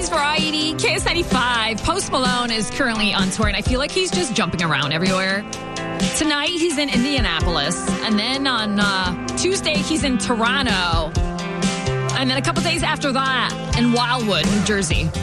Variety, KS95. Post Malone is currently on tour, and I feel like he's just jumping around everywhere. Tonight, he's in Indianapolis. And then on Tuesday, he's in Toronto. And then a couple days after that, in Wildwood, New Jersey.